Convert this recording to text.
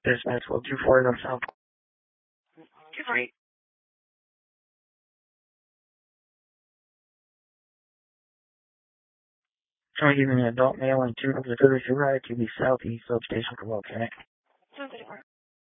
Dispatch 124 North South. 248. Try giving an adult male and 232 ride to the southeast substation for Volcanic.